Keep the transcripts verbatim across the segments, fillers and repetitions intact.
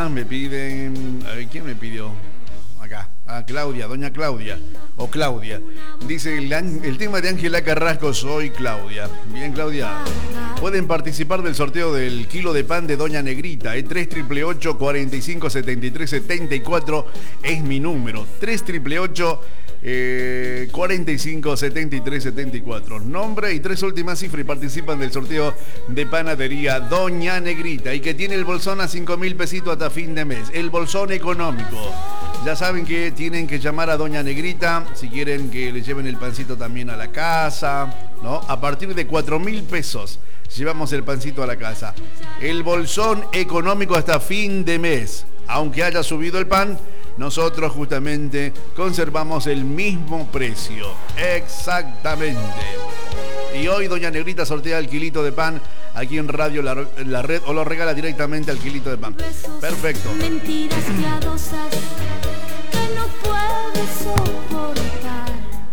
más me piden? A ver, ¿quién me pidió? Acá, a Claudia, doña Claudia, o Claudia. Dice el, el tema de Ángela Carrasco, soy Claudia. Bien, Claudia. Pueden participar del sorteo del kilo de pan de doña Negrita. ¿eh? tres ocho ocho ocho, cuarenta y cinco, setenta y tres, setenta y cuatro es mi número. tres ocho ocho ocho, eh, cuarenta y cinco, setenta y tres, setenta y cuatro. Nombre y tres últimas cifras y participan del sorteo de panadería Doña Negrita. Y que tiene el bolsón a cinco mil pesitos hasta fin de mes. El bolsón económico. Ya saben que tienen que llamar a Doña Negrita si quieren que le lleven el pancito también a la casa, ¿no? A partir de cuatro mil pesos llevamos el pancito a la casa. El bolsón económico hasta fin de mes. Aunque haya subido el pan, nosotros justamente conservamos el mismo precio. Exactamente. Y hoy Doña Negrita sortea el kilito de pan aquí en Radio La, la Red o lo regala directamente al kilito de pan. Perfecto. Mentiras piadosas que no puedes soportar.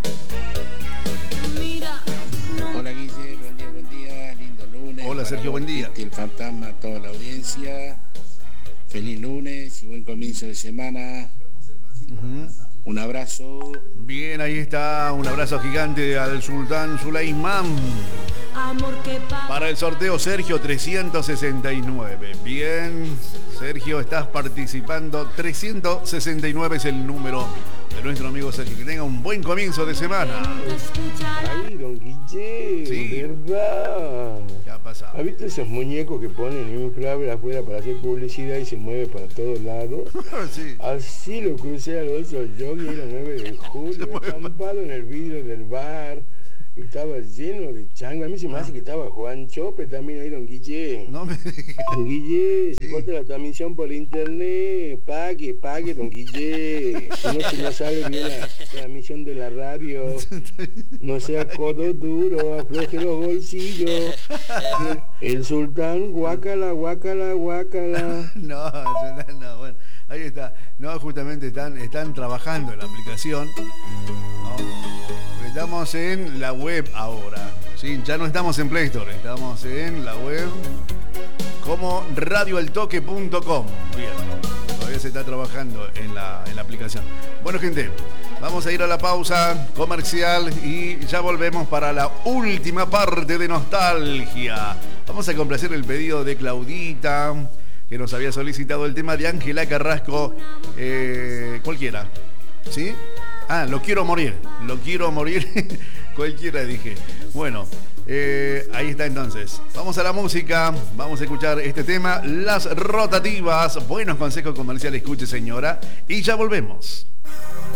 Mira, no. Hola Guille, buen día, buen día, lindo lunes. Hola Sergio, buen día. El fantasma a toda la audiencia. Feliz lunes y buen comienzo de semana. Uh-huh. Un abrazo. Bien, ahí está, un abrazo gigante al Sultán Suleimán. Amor que pa- Para el sorteo Sergio trescientos sesenta y nueve. Bien, Sergio, estás participando. trescientos sesenta y nueve es el número de nuestro amigo Sergio. Que tenga un buen comienzo de semana. Ay, don Guille, Sí. ¿verdad? ¿Qué ha pasado? ¿Ha visto esos muñecos que ponen inflable afuera para hacer publicidad y se mueve para todos lados? Sí. Así lo crucé al oso yo y era nueve de julio, estampado en el vidrio del bar. Y estaba lleno de chango. A mí se me hace que estaba Juan Chope también ahí, don Guille. No me Don Guille, se corta la transmisión por internet. Pague, pague, don Guille. Si no se nos sale bien la transmisión de la radio. No sea codo duro, afloje los bolsillos. El sultán, guácala, guácala, guácala. No, no, no, bueno, ahí está. No, justamente están, están trabajando en la aplicación. ¿No? Estamos en la web ahora. ¿Sí? Ya no estamos en Play Store, estamos en la web como radio el toque punto com. Bien, todavía se está trabajando en la, en la aplicación. Bueno, gente, vamos a ir a la pausa comercial y ya volvemos para la última parte de Nostalgia. Vamos a complacer el pedido de Claudita, que nos había solicitado el tema de Ángela Carrasco, eh, cualquiera, ¿sí? Ah, lo quiero morir, lo quiero morir, cualquiera dije. Bueno, eh, ahí está entonces. Vamos a la música, vamos a escuchar este tema, Las Rotativas. Buenos consejos comerciales, escuche señora, y ya volvemos.